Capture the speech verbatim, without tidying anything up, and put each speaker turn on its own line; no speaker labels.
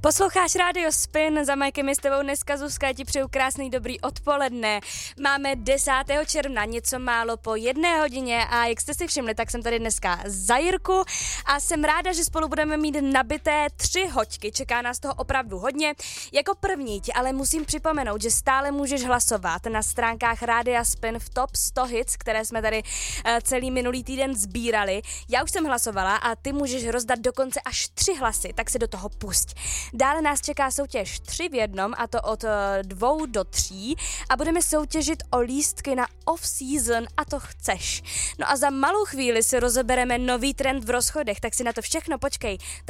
Posloucháš Rádio Spin, za Majkem je s tebou dneska Zuzka, ti přeju krásný dobrý odpoledne. Máme desátého června, něco málo po jedné hodině a jak jste si všimli, tak jsem tady dneska za Jirku a jsem ráda, že spolu budeme mít nabité tři hoďky, čeká nás toho opravdu hodně. Jako první ti ale musím připomenout, že stále můžeš hlasovat na stránkách Rádia Spin v top sto hits, které jsme tady uh, celý minulý týden sbírali. Já už jsem hlasovala a ty můžeš rozdat dokonce až tři hlasy, tak se do toho pusť. Dále nás čeká soutěž tři v jednom, a to od dvou do tří, a budeme soutěžit o lístky na off-season, a to chceš. No a za malou chvíli si rozebereme nový trend v rozchodech, tak si na to všechno počkej.